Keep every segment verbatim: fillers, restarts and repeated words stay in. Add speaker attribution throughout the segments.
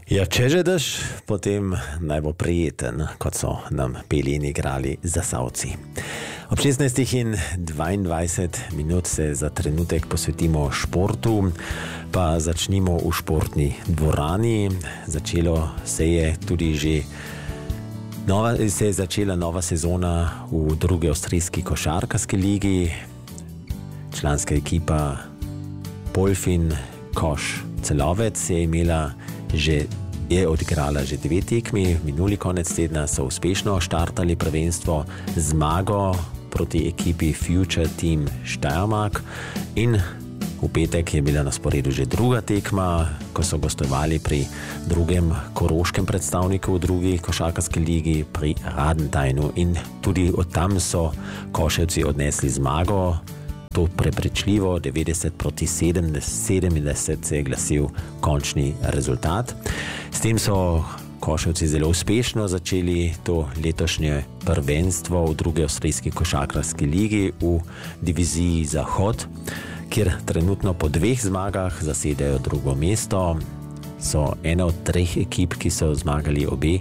Speaker 1: Ja, če že daš, potem naj bo prijeten, kot so nam Pelini igrali Zasavci. Ob šestnajstih in dvaindvajset minut se za trenutek posvetimo športu, pa začnimo v športni dvorani. Začelo se je tudi že nova, se je začela nova sezona v drugi avstrijski košarkarski ligi. Članska ekipa Polfin Koš Celovec je imela že je odigrala že dve tekmi. Minuli konec tedna so uspešno štartali prvenstvo z zmago proti ekipi Future Team Steiermark in v petek je bila na sporedu že druga tekma, ko so gostovali pri drugem koroškem predstavniku v drugi košarkarski ligi pri Radentajnu in tudi od tam so Koševci odnesli zmago. To prepričljivo devetdeset proti sedemdeset se je glasil končni rezultat. S tem so Koševci zelo uspešno začeli to letošnje prvenstvo v drugi avstrijski košarkarski ligi v diviziji Zahod, kjer trenutno po dveh zmagah zasedajo drugo mesto. So ena od treh ekip, ki so zmagali obe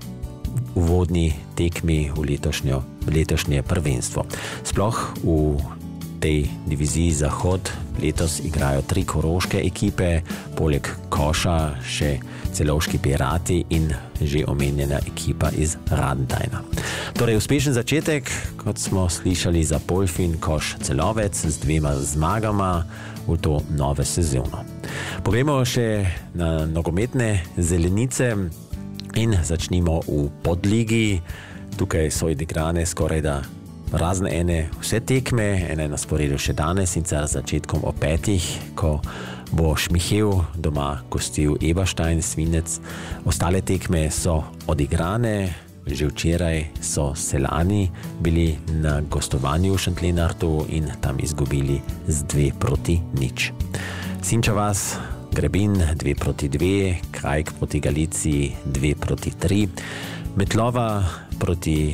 Speaker 1: uvodni tekmi v letošnjo, letošnje prvenstvo. Sploh v tej diviziji Zahod letos igrajo tri koroške ekipe, poleg Koša še Celovški pirati in že omenjena ekipa iz Radentajna. Torej uspešen začetek, kot smo slišali, za Polfin Koš Celovec z dvema zmagama v to nove sezono. Poglejmo še na nogometne zelenice in začnimo v podligi. Tukaj so odigrane skoraj da razne ene vse tekme, ena je na sporedu še danes in car začetkom o petih, ko bo Šmihev doma gostil Eberstein Svinec. Ostale tekme so odigrane, že včeraj so Selani bili na gostovanju v Šentlenartu in tam izgubili z dve proti nič. Sinčavas Grebin dve proti dve, Krajk proti Galiciji dve proti tri, Metlova proti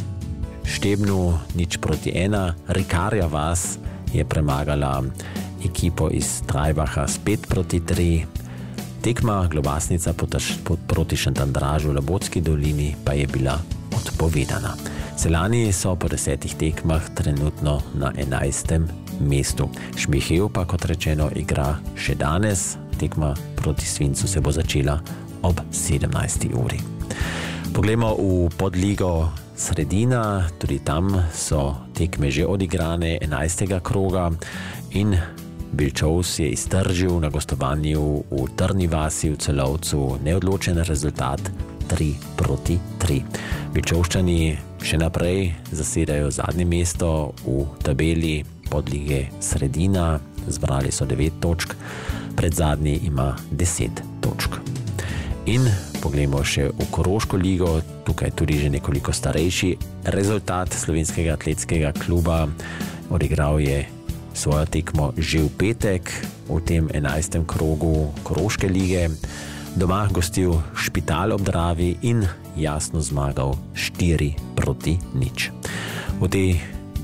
Speaker 1: Štebnu nič proti ena, Rikarja vas je premagala ekipo iz Trajbacha s pet proti tri, tekma Globasnica proti Šentandražu v Labotski dolini pa je bila odpovedana. Selani so po desetih tekmah trenutno na enajstem mestu. Šmihev pa, kot rečeno, igra še danes, tekma proti Svincu se bo začela ob sedemnajsti uri. Poglejmo v podligo Sredina, tudi tam so tekme že odigrane enajstega kroga in Bilčovs je iztržil na gostovanju v Trni vasi v Celovcu neodločen rezultat tri proti tri. Bilčovščani še naprej zasedajo zadnje mesto v tabeli podlige Sredina, zbrali so devet točk, predzadnji ima deset točk. In poglejmo še v Koroško ligo, tukaj tudi že nekoliko starejši rezultat slovenskega atletskega kluba. Odigral je svojo tekmo že v petek v tem enajstem krogu Koroške lige. Doma gostil Špital ob Dravi in jasno zmagal štiri proti nič. V tej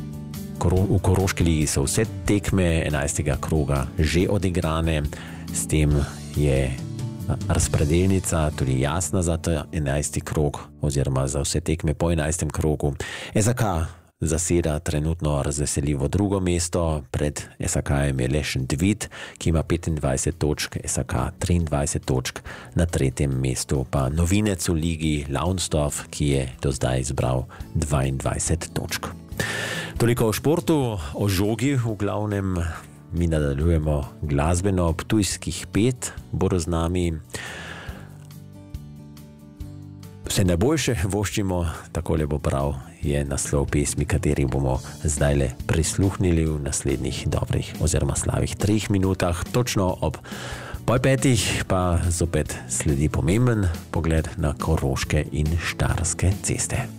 Speaker 1: v Koroški ligi so vse tekme enajstega kroga že odigrane, s tem je razpredelnica tudi jasna za ta enajsti krog oziroma za vse tekme po enajstem krogu. S A K zaseda trenutno razveseljivo drugo mesto, pred S A K-jem je le Šentvid, ki ima petindvajset točk, S A K triindvajset točk, na tretjem mestu pa novinec v ligi Launsdorf, ki je do zdaj zbral dvaindvajset točk. Toliko o športu, o žogi v glavnem. Mi nadaljujemo glasbeno, Ptujskih pet bodo z nami. Vse najboljše voščimo, takole bo prav, je naslov pesmi, kateri bomo zdajle prisluhnili v naslednjih dobrih oziroma slavih treh minutah. Točno ob pol petih pa zopet sledi pomemben pogled na koroške in štajerske ceste.